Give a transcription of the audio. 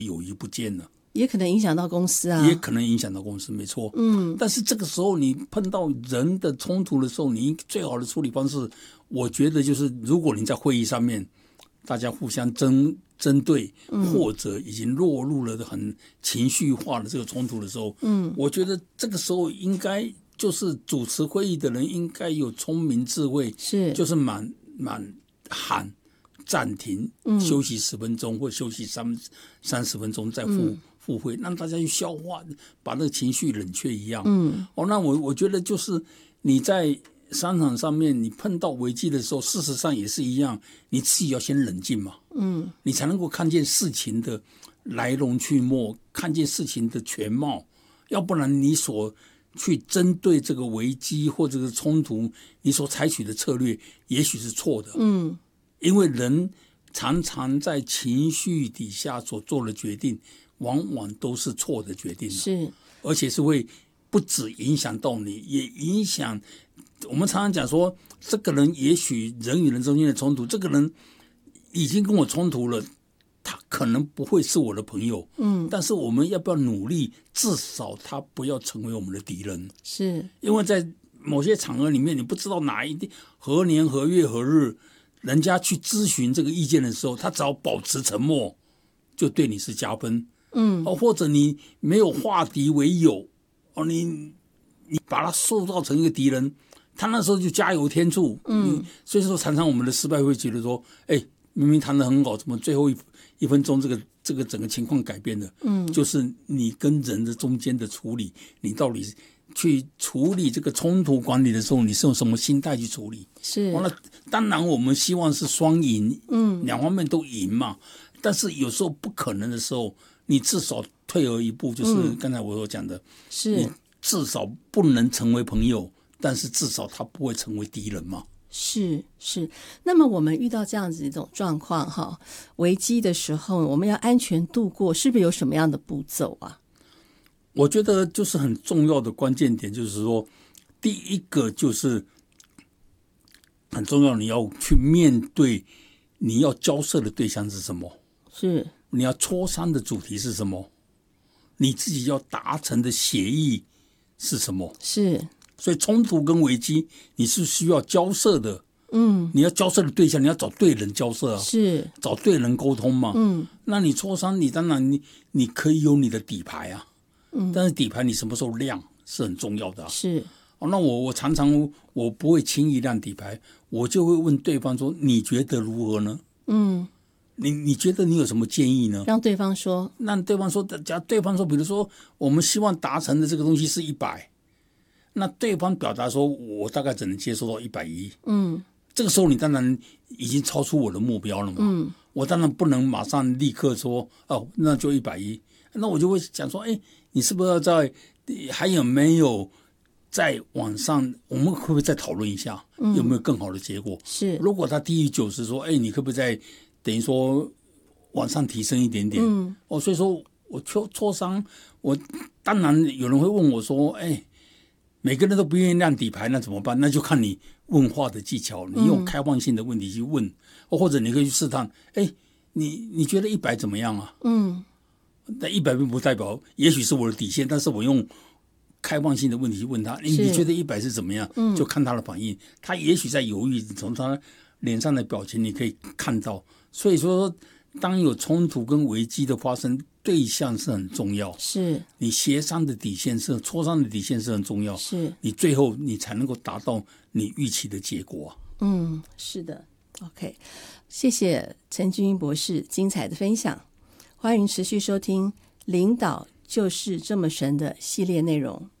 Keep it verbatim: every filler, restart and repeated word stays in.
友谊不见了， 也可能影响到公司啊， 也可能影响到公司，没错。嗯，但是这个时候你碰到人的冲突的时候，你最好的处理方式，我觉得就是，如果你在会议上面大家互相针针对，或者已经落入了很情绪化的这个冲突的时候，嗯，我觉得这个时候应该就是主持会议的人应该有聪明智慧， 是就是满满喊暂停，休息十分钟，或休息三三十分钟再复。嗯复会，让大家去消化，把那个情绪冷却一样。嗯，哦，那我我觉得就是你在商场上面，你碰到危机的时候，事实上也是一样，你自己要先冷静嘛。嗯，你才能够看见事情的来龙去脉，看见事情的全貌。要不然你所去针对这个危机或者是冲突，你所采取的策略也许是错的。嗯，因为人常常在情绪底下所做的决定，往往都是错的决定， 是， 而且是会不只影响到你，也影响我们常常讲说，这个人也许人与人中间的冲突，这个人已经跟我冲突了，他可能不会是我的朋友，嗯，但是我们要不要努力，至少他不要成为我们的敌人？ 是， 因为在某些场合里面，你不知道哪一何年何月何日，人家去咨询这个意见的时候，他只要保持沉默，就对你是加分。嗯，哦，或者你没有化敌为友，哦，你你把他塑造成一个敌人，他那时候就加油添醋。嗯，所以说常常我们的失败会觉得说，哎，明明谈得很好，怎么最后一一分钟这个这个整个情况改变了？嗯，就是你跟人的中间的处理，你到底去处理这个冲突管理的时候，你是用什么心态去处理？ 是， 完了，当然我们希望是双赢，嗯，两方面都赢嘛。但是有时候不可能的时候，你至少退而一步，就是刚才我所讲的，嗯、 是你至少不能成为朋友，但是至少他不会成为敌人嘛。 是是。那么我们遇到这样子一种状况哈，危机的时候，我们要安全度过，是不是有什么样的步骤啊？ 我觉得就是很重要的关键点，就是说，第一个就是很重要，你要去面对你要交涉的对象是什么。 是， 你要磋商的主题是什么？你自己要达成的协议是什么？ 是， 所以冲突跟危机，你是需要交涉的。嗯，你要交涉的对象，你要找对人交涉啊， 是找对人沟通嘛。嗯，那你磋商，你当然你你可以有你的底牌啊。嗯，但是底牌你什么时候亮是很重要的啊。 是。 哦，那我我常常我不会轻易亮底牌，我就会问对方说：“你觉得如何呢？”嗯。你你觉得你有什么建议呢？ 让对方说， 让对方说，假如对方说，比如说我们希望达成的这个东西是一百，那对方表达说，我大概只能接受到一百一。嗯，这个时候你当然已经超出我的目标了嘛。嗯，我当然不能马上立刻说，哦，那就一百一。那我就会想说，哎，你是不是要在还有没有在网上，我们会不会再讨论一下，嗯、有没有更好的结果？ 是， 如果他低于九十，说，哎，你可不可以再等于说往上提升一点点？嗯，哦，所以说我磋磋商，我当然有人会问我说，哎，每个人都不愿意亮底牌，那怎么办？那就看你问话的技巧，你用开放性的问题去问，嗯、或者你可以去试探，哎，你你觉得一百怎么样啊？嗯，但一百并不代表，也许是我的底线，但是我用开放性的问题去问他，你你觉得一百是怎么样？嗯，就看他的反应，他也许在犹豫，从他脸上的表情你可以看到。所以说，当有冲突跟危机的发生，对象是很重要。 是， 你协商的底线是磋商的底线是很重要。 是， 你最后你才能够达到你预期的结果。 嗯，是的。OK， 谢谢陈俊英博士精彩的分享。欢迎持续收听《领导就是这么神》的系列内容。